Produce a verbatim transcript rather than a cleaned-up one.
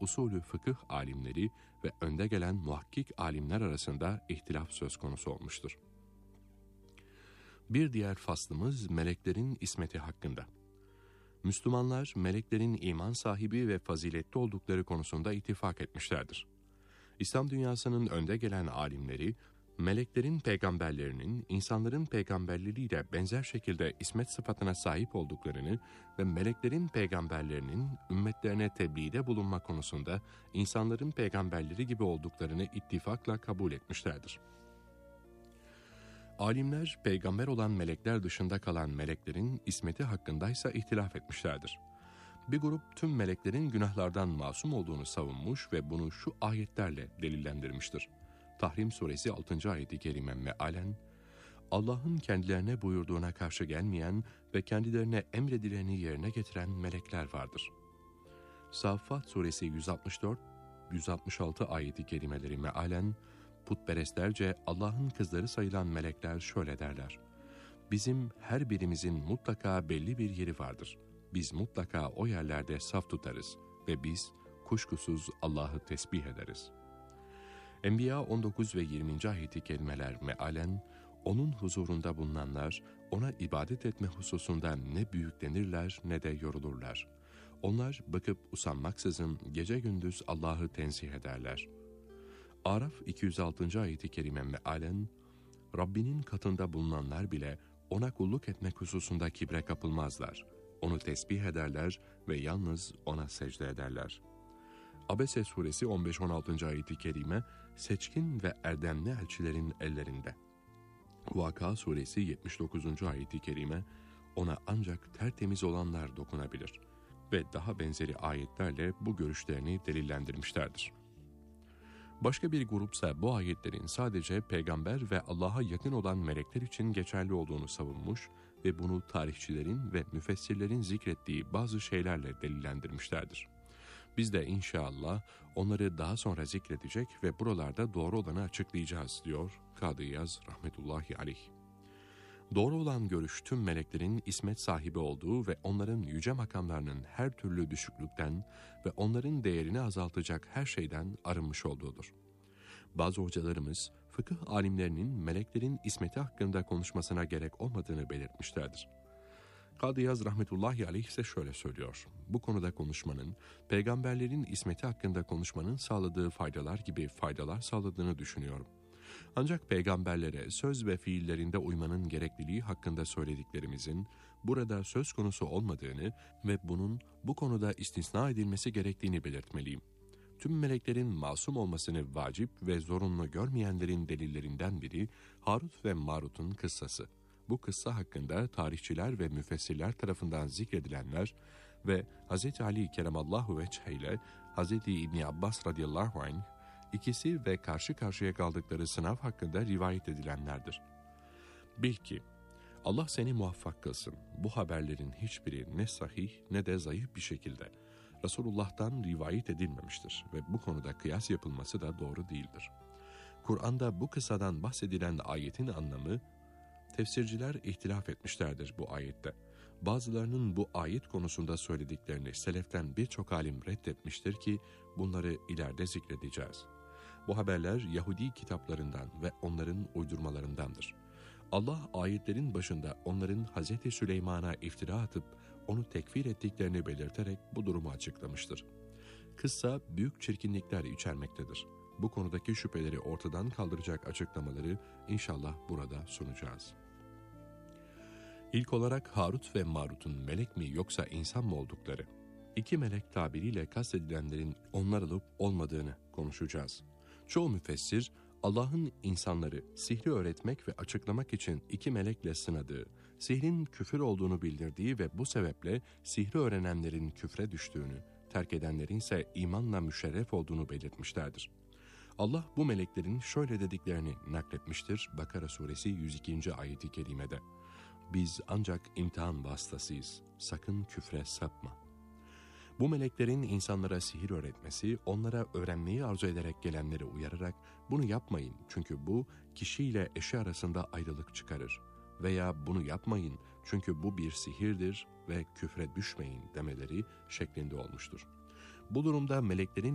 usulü fıkıh alimleri ve önde gelen muhakkik alimler arasında ihtilaf söz konusu olmuştur. Bir diğer faslımız meleklerin ismeti hakkında. Müslümanlar meleklerin iman sahibi ve faziletli oldukları konusunda ittifak etmişlerdir. İslam dünyasının önde gelen alimleri, meleklerin peygamberlerinin insanların peygamberleriyle benzer şekilde ismet sıfatına sahip olduklarını ve meleklerin peygamberlerinin ümmetlerine tebliğde bulunma konusunda insanların peygamberleri gibi olduklarını ittifakla kabul etmişlerdir. Alimler, peygamber olan melekler dışında kalan meleklerin ismeti hakkındaysa ihtilaf etmişlerdir. Bir grup tüm meleklerin günahlardan masum olduğunu savunmuş ve bunu şu ayetlerle delillendirmiştir. Tahrim suresi altıncı ayeti kerime mealen, Allah'ın kendilerine buyurduğuna karşı gelmeyen ve kendilerine emredileni yerine getiren melekler vardır. Saffat suresi yüz altmış dört yüz altmış altı ayeti kerimeleri mealen, putperestlerce Allah'ın kızları sayılan melekler şöyle derler: Bizim her birimizin mutlaka belli bir yeri vardır. Biz mutlaka o yerlerde saf tutarız ve biz kuşkusuz Allah'ı tesbih ederiz. Enbiya on dokuz ve yirminci ayeti kelimeler mealen, onun huzurunda bulunanlar ona ibadet etme hususunda ne büyüklenirler ne de yorulurlar. Onlar bakıp usanmaksızın gece gündüz Allah'ı tenzih ederler. Araf iki yüz altıncı ayeti kerime mealen, Rabbinin katında bulunanlar bile ona kulluk etmek hususunda kibre kapılmazlar. Onu tesbih ederler ve yalnız ona secde ederler. Abese suresi on beş on altıncı ayeti kerime, seçkin ve erdemli elçilerin ellerinde. Vaka suresi yetmiş dokuzuncu ayeti kerime, ona ancak tertemiz olanlar dokunabilir ve daha benzeri ayetlerle bu görüşlerini delillendirmişlerdir. Başka bir grupsa bu ayetlerin sadece peygamber ve Allah'a yakın olan melekler için geçerli olduğunu savunmuş ve bunu tarihçilerin ve müfessirlerin zikrettiği bazı şeylerle delillendirmişlerdir. Biz de inşallah onları daha sonra zikredecek ve buralarda doğru olanı açıklayacağız, diyor Kadı İyaz rahmetullahi aleyh. Doğru olan görüş tüm meleklerin ismet sahibi olduğu ve onların yüce makamlarının her türlü düşüklükten ve onların değerini azaltacak her şeyden arınmış olduğudur. Bazı hocalarımız fıkıh alimlerinin meleklerin ismeti hakkında konuşmasına gerek olmadığını belirtmişlerdir. Kadı İyaz rahmetullahi aleyh ise şöyle söylüyor: Bu konuda konuşmanın, peygamberlerin ismeti hakkında konuşmanın sağladığı faydalar gibi faydalar sağladığını düşünüyorum. Ancak peygamberlere söz ve fiillerinde uymanın gerekliliği hakkında söylediklerimizin burada söz konusu olmadığını ve bunun bu konuda istisna edilmesi gerektiğini belirtmeliyim. Tüm meleklerin masum olmasını vacip ve zorunlu görmeyenlerin delillerinden biri Harut ve Marut'un kıssası. Bu kıssa hakkında tarihçiler ve müfessirler tarafından zikredilenler ve Hz. Ali keremallahu vechhe ile Hz. İbni Abbas radıyallahu anh, İkisi ve karşı karşıya kaldıkları sınav hakkında rivayet edilenlerdir. Bil ki, Allah seni muvaffak kılsın. Bu haberlerin hiçbiri ne sahih ne de zayıf bir şekilde Resulullah'tan rivayet edilmemiştir ve bu konuda kıyas yapılması da doğru değildir. Kur'an'da bu kıssadan bahsedilen ayetin anlamı, tefsirciler ihtilaf etmişlerdir bu ayette. Bazılarının bu ayet konusunda söylediklerini seleften birçok alim reddetmiştir ki bunları ileride zikredeceğiz. Bu haberler Yahudi kitaplarından ve onların uydurmalarındandır. Allah ayetlerin başında onların Hazreti Süleyman'a iftira atıp onu tekfir ettiklerini belirterek bu durumu açıklamıştır. Kıssa büyük çirkinlikler içermektedir. Bu konudaki şüpheleri ortadan kaldıracak açıklamaları inşallah burada sunacağız. İlk olarak Harut ve Marut'un melek mi yoksa insan mı oldukları, iki melek tabiriyle kastedilenlerin onlar olup olmadığını konuşacağız. Çoğu müfessir, Allah'ın insanları sihri öğretmek ve açıklamak için iki melekle sınadığı, sihrin küfür olduğunu bildirdiği ve bu sebeple sihri öğrenenlerin küfre düştüğünü, terk edenlerin ise imanla müşerref olduğunu belirtmişlerdir. Allah bu meleklerin şöyle dediklerini nakletmiştir Bakara suresi yüz ikinci ayeti kerimede. Biz ancak imtihan vasıtasıyız, sakın küfre sapma. Bu meleklerin insanlara sihir öğretmesi, onlara öğrenmeyi arzu ederek gelenleri uyararak bunu yapmayın çünkü bu kişiyle eşi arasında ayrılık çıkarır veya bunu yapmayın çünkü bu bir sihirdir ve küfre düşmeyin demeleri şeklinde olmuştur. Bu durumda meleklerin